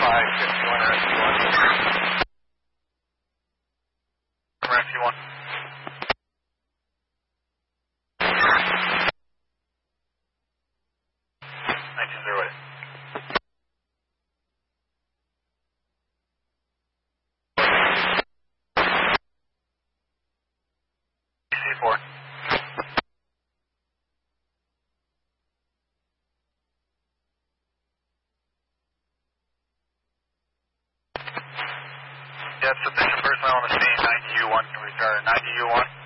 551 Rescue 1. Yeah, sufficient personnel on the scene, 90U1, can we start 90U1?